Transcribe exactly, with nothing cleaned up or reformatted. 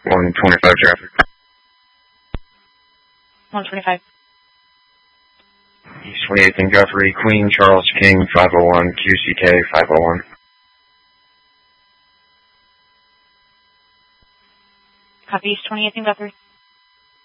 one twenty-five traffic. one twenty-five. East twenty-eighth and Guthrie, Queen Charles King, five oh one, Q C K, five oh one. Copy, East twenty-eighth and Guthrie.